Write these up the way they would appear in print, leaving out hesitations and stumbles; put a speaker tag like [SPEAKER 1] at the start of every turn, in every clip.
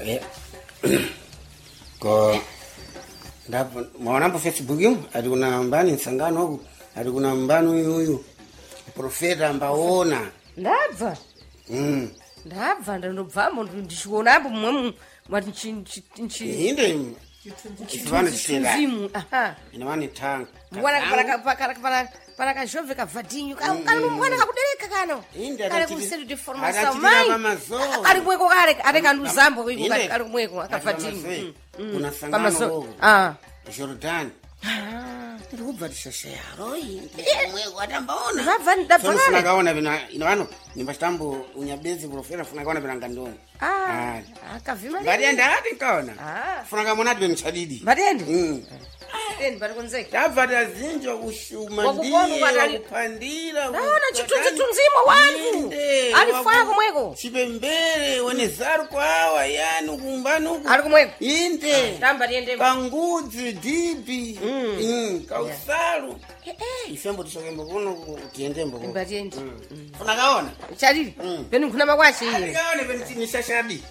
[SPEAKER 1] Ko ndapo mwaona Facebook yu ati kuna mbani nsangano huku ati kuna mbani huyu profeta ambaona
[SPEAKER 2] ndabva ndabva ndandobvamo ndichionapo mumwe mwati
[SPEAKER 1] inde chifano chitela
[SPEAKER 2] mzimu aha
[SPEAKER 1] ina mani tanga
[SPEAKER 2] para kazhove kavhadinyu kana mwana kakudereka kano
[SPEAKER 1] Inde
[SPEAKER 2] kale
[SPEAKER 1] atachiti-
[SPEAKER 2] kusedu de formação
[SPEAKER 1] atachitira
[SPEAKER 2] mãe
[SPEAKER 1] pamazoe.
[SPEAKER 2] ari mweko kale ari kanduzambo iko
[SPEAKER 1] Inde.
[SPEAKER 2] ari mweko akavhadinyu
[SPEAKER 1] kuna sangano huku
[SPEAKER 2] ah
[SPEAKER 1] Jordan
[SPEAKER 2] ndiri kubva tishashayaro
[SPEAKER 1] mweko atambaona
[SPEAKER 2] ndabva ndabva kale
[SPEAKER 1] funakaona vina ina vano nimbachitambo unyabezi profeta funakaona vina ngandoni
[SPEAKER 2] akavhima
[SPEAKER 1] mbadienda ati nkaona
[SPEAKER 2] Ah.
[SPEAKER 1] funakaona ati venichadidi
[SPEAKER 2] mbatende tende bari konzeka
[SPEAKER 1] tabva tazinjwa kushuma
[SPEAKER 2] Wakupona
[SPEAKER 1] ndiye
[SPEAKER 2] ukadali-
[SPEAKER 1] wakupandira
[SPEAKER 2] naona chitudzitunzimo wangu alifako mweko
[SPEAKER 1] chipembere wenezaru kwawa yani ukumbanuku
[SPEAKER 2] ari kumweko
[SPEAKER 1] inde
[SPEAKER 2] tamba tiende
[SPEAKER 1] kangudzi dibi kausalu ifembo tishokembo kuno tiendembo
[SPEAKER 2] mbatiende
[SPEAKER 1] funakaona
[SPEAKER 2] chariri peni nkuna makwashi iye
[SPEAKER 1] ndikaone pentinishashadi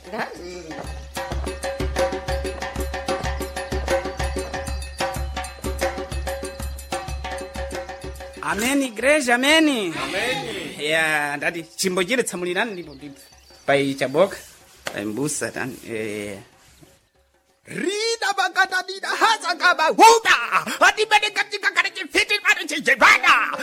[SPEAKER 3] Ameni igreja, ameni. Ameni. Ya, ndati chimbo chile tsamulirani ndipo ndipo. Pai chaboka, pai mbusa tani. Rida bakata dida haza kaba huda. Ati bade katika kare chifiti bade chijebada.